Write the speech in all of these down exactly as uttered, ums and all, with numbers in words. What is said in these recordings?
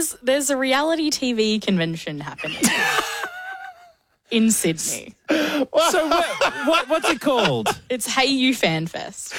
there's there's a reality T V convention happening in Sydney. So what, what what's it called? It's Hey You Fan Fest.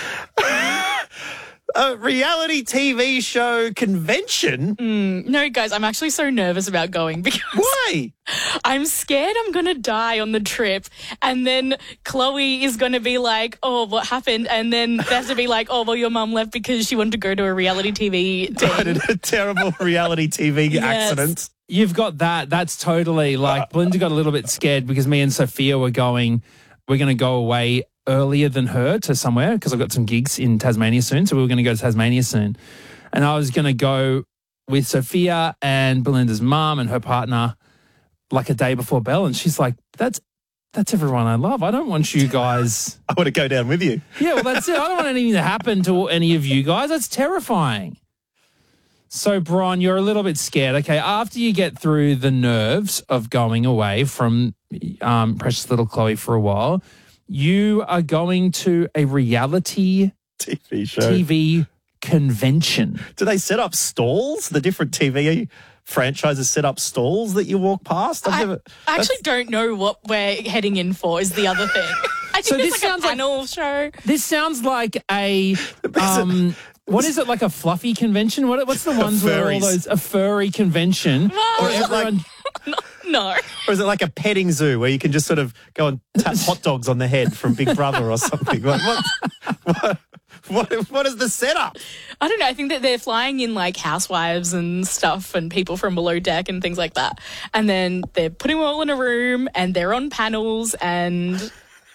A reality T V show convention? Mm, no, guys, I'm actually so nervous about going because Why? I'm scared I'm going to die on the trip. And then Chloe is going to be like, oh, what happened? And then they have to be like, oh, well, your mum left because she wanted to go to a reality T V thing. A terrible reality T V Yes. accident. You've got that. That's totally like Belinda got a little bit scared because me and Sophia were going, we're going to go away earlier than her to somewhere because I've got some gigs in Tasmania soon. So we were going to go to Tasmania soon. And I was going to go with Sophia and Belinda's mum and her partner like a day before Belle. And she's like, that's that's everyone I love. I don't want you guys. I want to go down with you. Yeah, well, that's it. I don't want anything to happen to any of you guys. That's terrifying. So, Bron, you're a little bit scared. Okay, after you get through the nerves of going away from um, precious little Chloe for a while, you are going to a reality T V show. T V convention. Do they set up stalls? The different T V franchises set up stalls that you walk past? I've I, never, I actually don't know what we're heading in for is the other thing. I think So it's this like sounds a like- panel show. This sounds like a... Um, what is it, like a fluffy convention? What, what's the ones where all Furries. those... A furry convention. Well, Or is it like- No. Or is it like a petting zoo where you can just sort of go and tap hot dogs on the head from Big Brother or something? Like, what, what, what, what is the setup? I don't know. I think that they're flying in like housewives and stuff and people from below deck and things like that. And then they're putting them all in a room and they're on panels and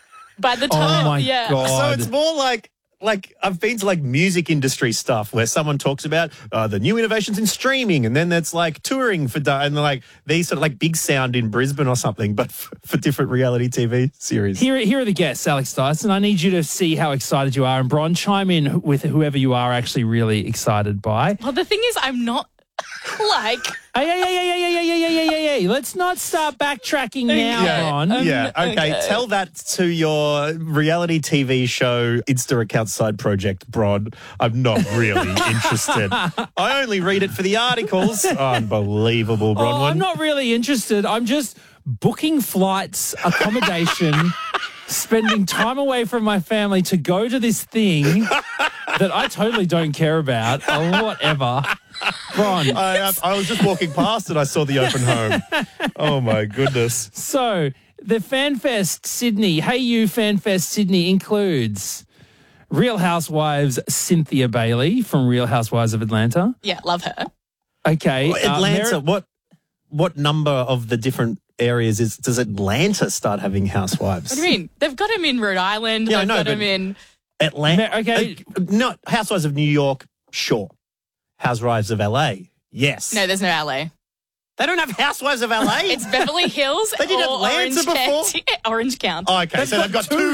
by the time... Oh, my yeah. God. So it's more like, like I've been to like music industry stuff where someone talks about uh, the new innovations in streaming, and then that's like touring for da- and like these sort of like Big Sound in Brisbane or something, but f- for different reality T V series. Here, here are the guests, Alex Dyson. I need you to see how excited you are. And Bron, chime in with whoever you are actually really excited by. Well, the thing is, I'm not like... Hey, hey, hey, hey, hey, hey, hey, hey, hey, hey, hey. Let's not start backtracking now, Yeah, Bron. yeah. Okay. Okay. Tell that to your reality T V show Insta account side project, Bron. I'm not really interested. I only read it for the articles. Unbelievable, Oh, Bronwyn. I'm not really interested. I'm just booking flights, accommodation, spending time away from my family to go to this thing that I totally don't care about or whatever. Bron. I, uh, I was just walking past and I saw the open home. Oh my goodness. So the FanFest Sydney, Hey You FanFest Sydney includes Real Housewives Cynthia Bailey from Real Housewives of Atlanta. Yeah, love her. Okay. uh, Atlanta. Mer- what what number of the different areas is does Atlanta start having housewives? What do you mean? They've got him in Rhode Island. Yeah, I They've know, got but- him in... Atlanta. Mer- okay. Uh, no, Housewives of New York. Sure. Housewives of L A. Yes. No, there's no L A. They don't have Housewives of L A. It's Beverly Hills They did or Atlanta Orange before? County. Orange County. Oh, okay, so they've got two.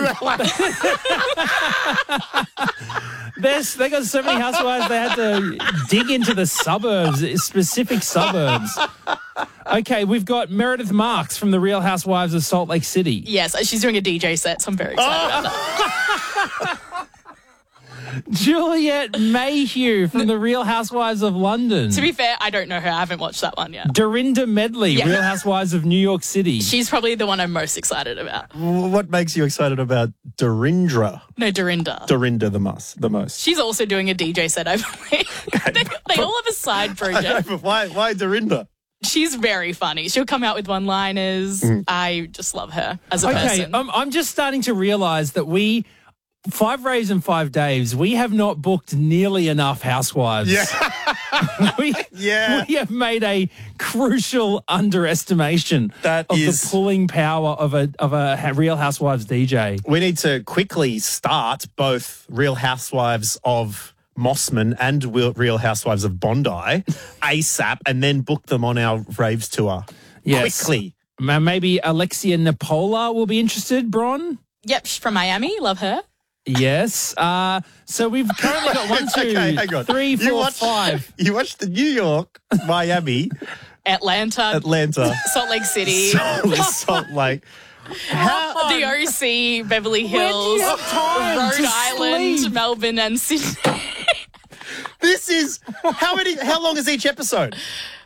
There's, they got so many housewives they had to dig into the suburbs, specific suburbs. Okay, we've got Meredith Marks from the Real Housewives of Salt Lake City. Yes, she's doing a D J set, so I'm very excited about that. Juliette Mayhew from the Real Housewives of London. To be fair, I don't know her. I haven't watched that one yet. Dorinda Medley, Yeah. Real Housewives of New York City. She's probably the one I'm most excited about. What makes you excited about Dorindra? No, Dorinda. Dorinda the most. The most. She's also doing a D J set, I believe. they, they all have a side I know, project. but why? Why Dorinda? She's very funny. She'll come out with one-liners. I just love her as a Okay, person. I'm, I'm just starting to realise that we, Five Raves and Five Daves, we have not booked nearly enough housewives. Yeah. we, Yeah. we have made a crucial underestimation That of is- the pulling power of a of a Real Housewives D J. We need to quickly start both Real Housewives of Mossman and Wil- Real Housewives of Bondi ASAP, and then book them on our raves tour. Yes. Quickly. Ma- Maybe Alexia Nipola will be interested, Bron? Yep, she's from Miami. Love her. Yes. Uh, so we've currently got one, two, Okay, hang on. three, You four, watch- five. You watched the New York, Miami, Atlanta, Atlanta, Salt Lake City, Salt, Salt Lake. How, the O C, Beverly Where do Hills, you have time Rhode to Island, sleep? Melbourne, and Sydney. this is how many? How long is each episode?